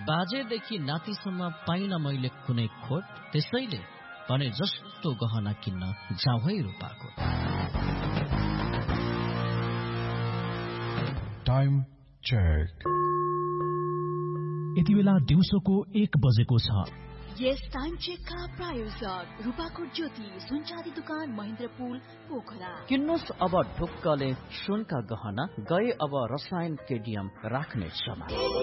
बाजेदेखि नातिसम्म पाइन मैले कुनै खोट, त्यसैले भने जस्तो गहना किन्न जाउँ है रूपाको। Time check. यति बेला दिउँसोको 1 बजेको छ। यस टाइम चेकका प्रायोजक रूपाकोट ज्योति सुनचाँदी दुकान महेन्द्रपुल पोखरा। किन्नुस् अब ढुक्कले सुनका गहना, गए अब रसायन केडियम राख्ने समय।